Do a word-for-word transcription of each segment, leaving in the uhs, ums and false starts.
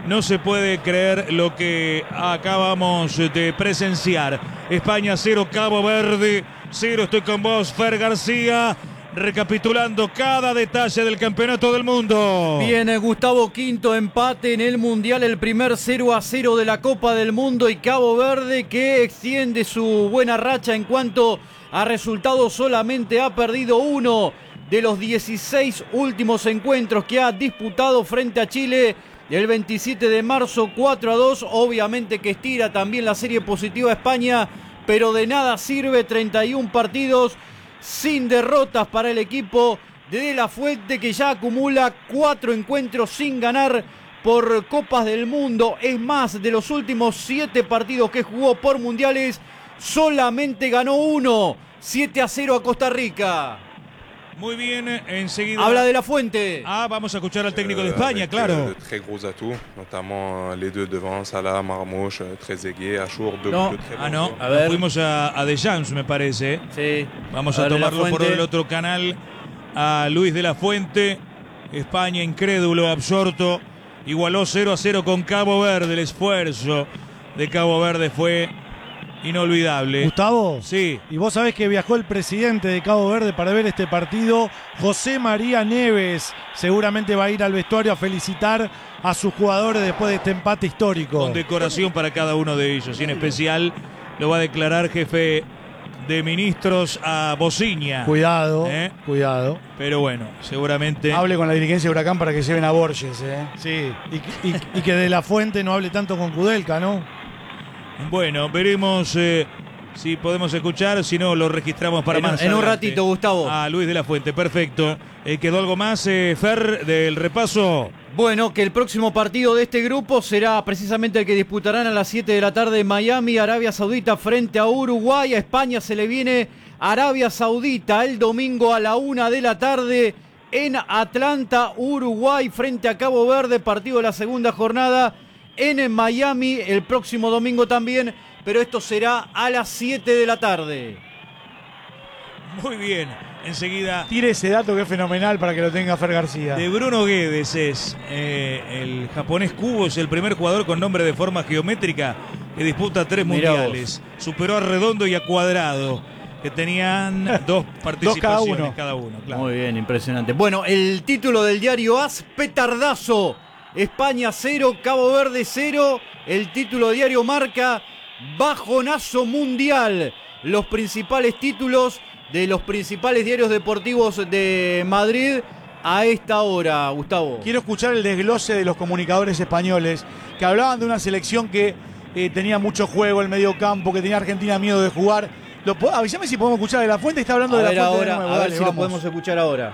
No se puede creer lo que acabamos de presenciar. España cero, Cabo Verde cero. Estoy con vos, Fer García, recapitulando cada detalle del campeonato del mundo. Viene Gustavo, quinto empate en el Mundial, el primer cero a cero de la Copa del Mundo, y Cabo Verde, que extiende su buena racha en cuanto a resultados, solamente ha perdido uno de los dieciséis últimos encuentros que ha disputado frente a Chile. El veintisiete de marzo, cuatro a dos, obviamente que estira también la serie positiva a España, pero de nada sirve. Treinta y un partidos sin derrotas para el equipo de De La Fuente, que ya acumula cuatro encuentros sin ganar por Copas del Mundo. Es más, de los últimos siete partidos que jugó por mundiales, solamente ganó uno, siete a cero a Costa Rica. Muy bien, enseguida. Habla De La Fuente. Ah, vamos a escuchar al técnico de España, claro. Très gros atouts, notamment les deux devant, Salah, Marmouche, Trezeguet, Achour, deux No. de très Ah, no, A ver. fuimos a, a Deschamps, me parece. Sí. Vamos A a, ver, De La tomarlo por Fuente. el otro canal a Luis de la Fuente. España incrédulo, absorto. Igualó cero a cero con Cabo Verde. El esfuerzo de Cabo Verde fue inolvidable. Gustavo, Sí. y vos sabés que viajó el presidente de Cabo Verde para ver este partido, José María Neves. Seguramente va a ir al vestuario a felicitar a sus jugadores después de este empate histórico. Con decoración para cada uno de ellos. Y en especial lo va a declarar jefe de ministros a Bociña. Cuidado, ¿Eh? cuidado. Pero bueno, seguramente. Hable con la dirigencia de Huracán para que lleven a Borges, ¿eh? Sí, y, y- y que De La Fuente no hable tanto con Kudelka, ¿no? Bueno, veremos eh, si podemos escuchar, si no lo registramos para En, más en un adelante. ratito, Gustavo. A Luis de la Fuente, perfecto. Eh, ¿Quedó algo más, eh, Fer, del repaso? Bueno, que el próximo partido de este grupo será precisamente el que disputarán a las siete de la tarde en Miami, Arabia Saudita frente a Uruguay. A España se le viene Arabia Saudita el domingo a la una de la tarde en Atlanta, Uruguay frente a Cabo Verde, partido de la segunda jornada en Miami el próximo domingo también, pero esto será a las siete de la tarde. Muy bien, enseguida. Tire ese dato que es fenomenal para que lo tenga Fer García. De Bruno Guedes es eh, el japonés Kubo, es el primer jugador con nombre de forma geométrica que disputa tres Mirá mundiales. Superó a Redondo y a Cuadrado, que tenían dos participaciones uno. cada uno. Claro. Muy bien, impresionante. Bueno, el título del diario A S, petardazo. España cero, Cabo Verde cero. El título de diario Marca, bajonazo mundial. Los principales títulos de los principales diarios deportivos de Madrid a esta hora, Gustavo. Quiero escuchar el desglose de los comunicadores españoles que hablaban de una selección que eh, tenía mucho juego, el medio campo, que tenía Argentina miedo de jugar. Lo, avísame si podemos escuchar de La Fuente. Está hablando A de ver La Fuente ahora, de nuevo. a ver Dale, si lo vamos. podemos escuchar ahora.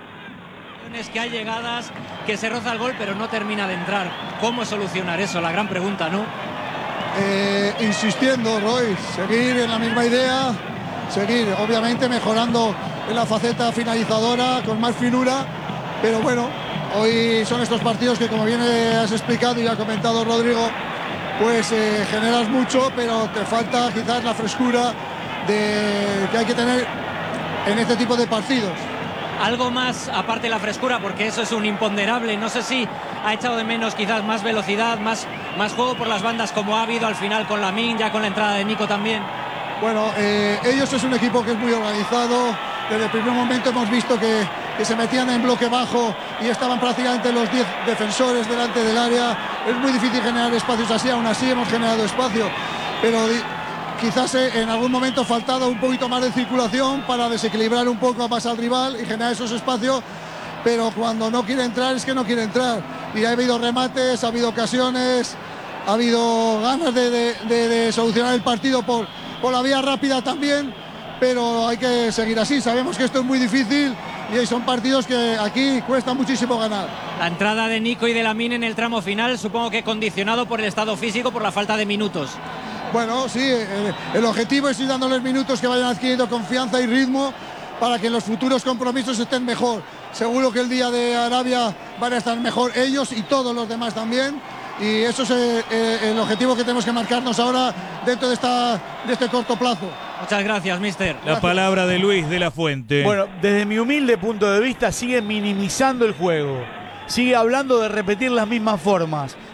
Que hay llegadas, que se roza el gol pero no termina de entrar. ¿Cómo solucionar eso? La gran pregunta, ¿no? Eh, insistiendo, Roy, seguir en la misma idea, seguir obviamente mejorando en la faceta finalizadora con más finura, pero bueno, hoy son estos partidos que, como bien has explicado y ha comentado Rodrigo, pues eh, generas mucho, pero te falta quizás la frescura de, que hay que tener en este tipo de partidos. Algo más aparte de la frescura, porque eso es un imponderable. No sé si ha echado de menos quizás más velocidad, más, más juego por las bandas, como ha habido al final con Lamine, ya con la entrada de Nico también. Bueno, eh, ellos es un equipo que es muy organizado. Desde el primer momento hemos visto que, que se metían en bloque bajo y estaban prácticamente los diez defensores delante del área. Es muy difícil generar espacios así, aún así hemos generado espacio, pero quizás en algún momento ha faltado un poquito más de circulación para desequilibrar un poco más al rival y generar esos espacios, pero cuando no quiere entrar es que no quiere entrar. Y ha habido remates, ha habido ocasiones, ha habido ganas de, de, de, de solucionar el partido por, por la vía rápida también, pero hay que seguir así. Sabemos que esto es muy difícil y son partidos que aquí cuesta muchísimo ganar. La entrada de Nico y de Lamine en el tramo final, supongo que condicionado por el estado físico, por la falta de minutos. Bueno, sí, el, el objetivo es ir dándoles minutos que vayan adquiriendo confianza y ritmo para que en los futuros compromisos estén mejor. Seguro que el día de Arabia van a estar mejor ellos y todos los demás también. Y eso es eh, el objetivo que tenemos que marcarnos ahora dentro de, esta, de este corto plazo. Muchas gracias, mister. La palabra de Luis de la Fuente. Bueno, desde mi humilde punto de vista sigue minimizando el juego. Sigue hablando de repetir las mismas formas.